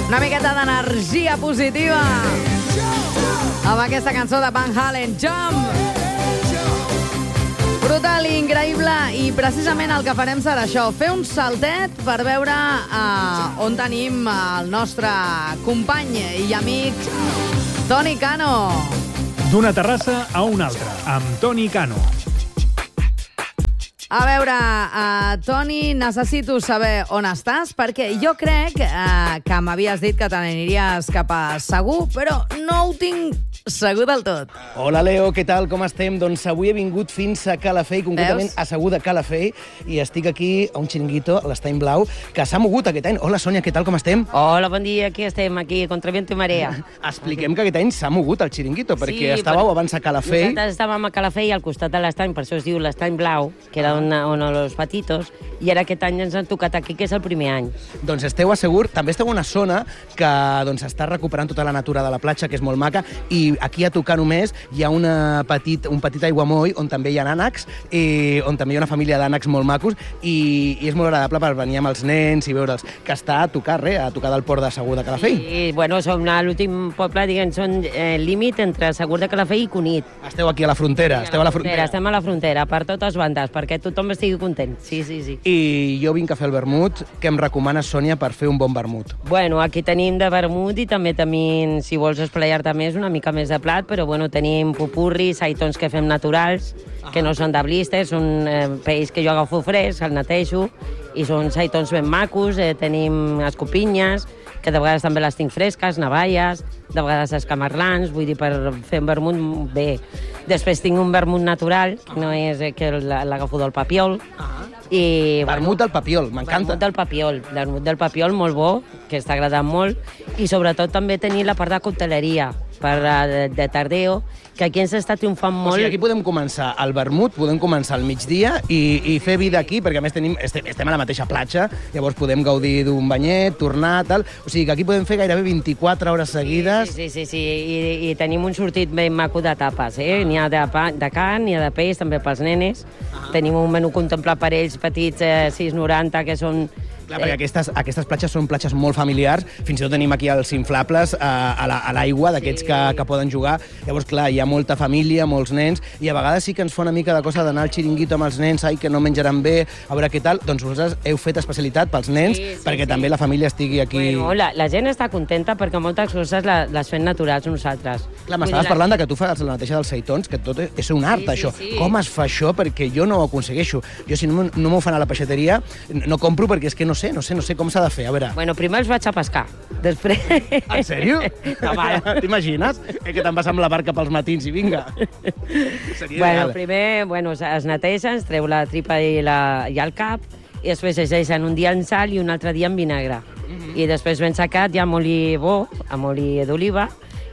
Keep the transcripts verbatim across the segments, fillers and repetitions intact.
Una miqueta d'energia positiva amb aquesta cançó de Van Halen, Jump. Brutal i increïble, i precisament el que farem serà això, fer un saltet per veure uh, on tenim el nostre company i amic Toni Cano. D'una terrassa a una altra, amb Toni Cano. A veure, uh, Toni, necessito saber on estàs, perquè jo crec uh, que m'havies dit que te n'aniries cap a Segur, però no ho tinc segur del tot. Hola, Leo, què tal? Com estem? Doncs avui he vingut fins a Calafell, concretament Veus? a Segur de Calafell, i estic aquí a un xiringuito, a l'Estany Blau, que s'ha mogut aquest any. Hola, Sònia, què tal? Com estem? Hola, bon dia, aquí estem, aquí, contra viento i marea. Expliquem que aquest any s'ha mogut el xiringuito, perquè Sí, estàveu per- abans a Calafell. Nosaltres estàvem a Calafell, al costat de l'estany, per això es diu l'Estany Blau, que era on, on els petitos, i ara aquest any ens han tocat aquí, que és el primer any. Doncs esteu a Segur, també esteu en una zona que doncs, està recuperant tota la natura de la platja, que és molt maca, i aquí a tocar només hi ha una petit, un petit aiguamoll on també hi ha ànecs, i on també hi ha una família d'ànecs molt macos, i, i és molt agradable per venir amb els nens i veure'ls, que està a tocar, res, a tocar del port de Segur de Calafell. I, bueno, som a l'últim poble, diguem, són eh, límit entre Segur de Calafell i Cunit. Esteu aquí a la frontera, esteu a la frontera. Estem a la frontera, per totes bandes, perquè tothom estigui content. Sí, sí, sí. I jo vinc a fer el vermut. Què em recomanes, Sònia, per fer un bon vermut? Bueno, aquí tenim de vermut i també tenim, si vols esplaiar-te més, una mica més de plat, però bueno, tenim pupurris, saitons que fem naturals, que no són de blisters, són eh, peix que jo agafo fresc, el netejo, i són saitons ben macos, eh, tenim escopinyes, que de vegades també les tinc fresques, navalles, de vegades escamarlans, vull dir, per fer un vermut bé. Després tinc un vermut natural, que no és eh, que l'agafo del papiol, i Vermut del papiol, m'encanta. Vermut del papiol, vermut del papiol molt bo, que està agradant molt, i sobretot també tenir la part de cocteleria, per de, de tardeo, que aquí ens està triomfant O molt. sigui, aquí podem començar el vermut, podem començar al migdia i, i fer vida aquí, perquè a més tenim, estem, estem a la mateixa platja, llavors podem gaudir d'un banyet, tornar, tal. O sigui, que aquí podem fer gairebé vint-i-quatre hores seguides. Sí, sí, sí, sí. I, i tenim un sortit ben maco de tapes, eh? N'hi ha de, pa, de carn, n'hi ha de peix, també pels nenes. Ah. Tenim un menú contemplat per ells petits, eh, sis noranta, que són... Clar, perquè aquestes, aquestes platges són platges molt familiars, fins i tot tenim aquí els inflables eh, a la- a l'aigua, d'aquests Sí. que, que poden jugar. Llavors, clar, hi ha molta família, molts nens, i a vegades sí que ens fa una mica de cosa d'anar al xiringuito amb els nens, ai, que no menjaran bé, a veure què tal. Doncs vosaltres heu fet especialitat pels nens, Sí, sí, perquè sí. també la família estigui aquí... Bueno, la, la gent està contenta perquè moltes coses les, les fem naturals nosaltres. Clar, m'estaves parlant de que tu fas la neteja dels seitons, que tot és un art, Sí, sí, això. sí. Com es fa això? Perquè jo no ho aconsegueixo. Jo, si no, m'ho- no m'ho fan a la peixateria, no compro perquè és que no sé, no sé, no sé com s'ha de fer. A veure... Bueno, primer els vaig a pescar, després... En sèrio? Home. T'imagines? Eh, que te'n vas amb la barca pels matins i vinga. Seria Bueno, ideal. primer bueno, es es neteja, es treu la tripa i, la, i el cap, i després es deixen un dia en sal i un altre dia en vinagre. Mhm. I després ben secat hi ha amb oli bo, amb oli d'oliva,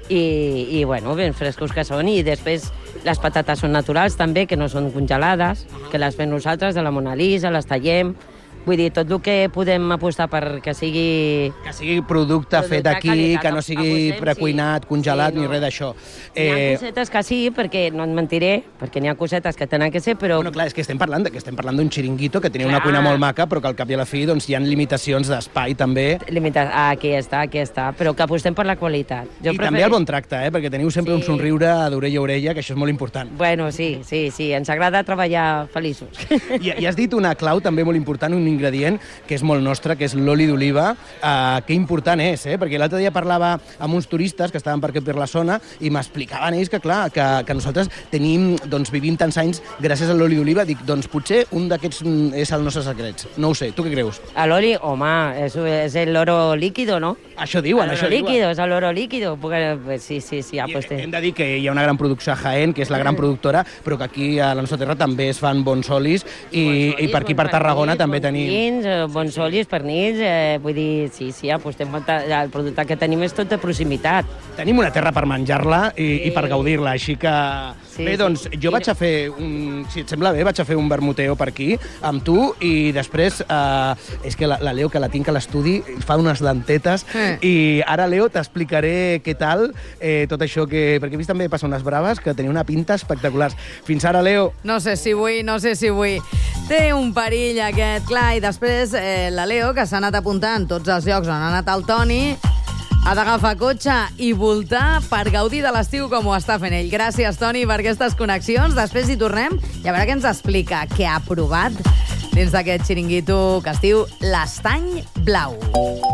i, i bueno, ben frescos que són. I després les patates són naturals també, que no són congelades, que les fem nosaltres, de la Mona Lisa, les tallem. Vull dir, tot el que podem apostar per que sigui... Que sigui producte, Producte fet aquí, qualitat, que no sigui apostem, precuinat, sí. congelat, Sí, ni no. res d'això. N'hi ha Eh, cosetes que sí, perquè no et mentiré, perquè n'hi ha cosetes que tenen que ser, però... Bueno, clar, és que estem parlant de- que estem parlant d'un xiringuito que tenia una Clar. cuina molt maca, però que al cap i a la fi doncs, hi ha limitacions d'espai també. Limita... Ah, aquí està, aquí està, però que apostem per la qualitat. I també el bon tracte, eh? Perquè teniu sempre Sí. un somriure d'orella a orella, que això és molt important. Bueno, sí, sí, sí, ens agrada treballar feliços. I, I has dit una clau també molt important, un ingredient que és molt nostre, que és l'oli d'oliva. Uh, que important és, eh? Perquè l'altre dia parlava amb uns turistes que estaven per aquí per la zona i m'explicaven ells que, clar, que, que nosaltres tenim, doncs, vivim tants anys gràcies a l'oli d'oliva. Dic, doncs potser un d'aquests mm, és el nostre secret. No ho sé, tu què creus? A l'oli, home, eso es el oro líquido, ¿no? Això diuen, el això oro líquido, diuen. es el oro líquido. Porque, pues, sí, sí, sí, I apostem. hem de dir que hi ha una gran producció a Jaén, que és la gran productora, però que aquí a la nostra terra també es fan bons olis i, i per aquí per Tarragona també tenim... Vins, eh, bons olis, pernils, eh, vull dir, sí, sí, apostem molt... El producte que tenim és tot de proximitat. Tenim una terra per menjar-la i, Sí. i per gaudir-la, així que... Sí, bé, sí. doncs, jo vaig a fer un... Si et sembla bé, vaig a fer un vermuteo per aquí, amb tu, i després... Eh, és que la, la Leo, que la tinc a l'estudi, fa unes dentetes, Eh. i ara, Leo, t'explicaré què tal eh, tot això que... Perquè he vist també passar unes braves que tenia una pinta espectacular. Fins ara, Leo. No sé si vull, no sé si vull. Té un perill aquest, clar, i després eh, la Leo, que s'ha anat apuntant tots els llocs on ha anat el Toni, Ha d'agafar cotxe i voltar per gaudir de l'estiu com ho està fent ell. Gràcies, Toni, per aquestes connexions. Després hi tornem i a veure què ens explica, què ha provat dins d'aquest xiringuito que es diu l'Estany Blau.